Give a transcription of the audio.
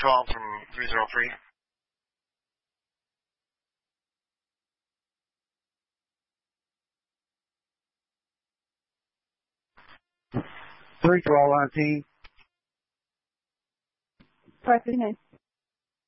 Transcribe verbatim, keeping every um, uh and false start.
call from three zero three. Three call I T. Five three nine.